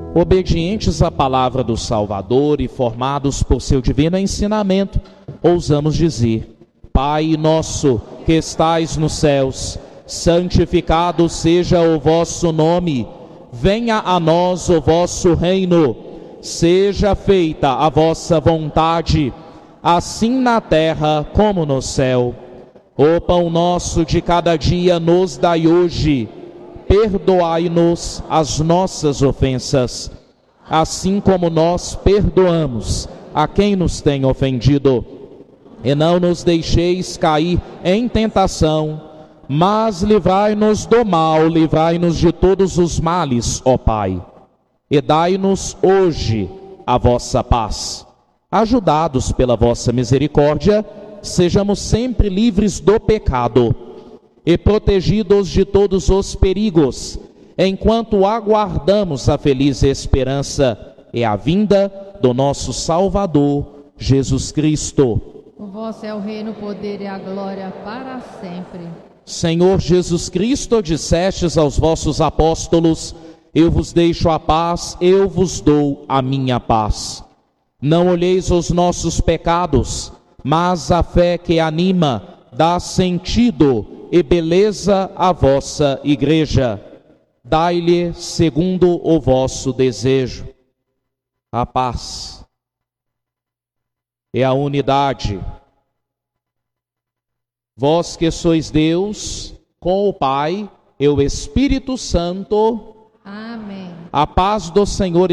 Obedientes à palavra do Salvador e formados por seu divino ensinamento, ousamos dizer: Pai nosso que estais nos céus, santificado seja o vosso nome. Venha a nós o vosso reino. Seja feita a vossa vontade, assim na terra como no céu. O pão nosso de cada dia nos dai hoje. Perdoai-nos as nossas ofensas, assim como nós perdoamos a quem nos tem ofendido. E não nos deixeis cair em tentação, mas livrai-nos do mal, livrai-nos de todos os males, ó Pai. E dai-nos hoje a vossa paz. Ajudados pela vossa misericórdia, sejamos sempre livres do pecado e protegidos de todos os perigos, enquanto aguardamos a feliz esperança e a vinda do nosso Salvador, Jesus Cristo. O vosso é o reino, o poder e a glória para sempre. Senhor Jesus Cristo, dissestes aos vossos apóstolos: eu vos deixo a paz, eu vos dou a minha paz. Não olheis os nossos pecados, mas a fé que anima, dá sentido e beleza à vossa igreja. Dai-lhe segundo o vosso desejo a paz e a unidade. Vós que sois Deus, com o Pai e o Espírito Santo. Amém. A paz do Senhor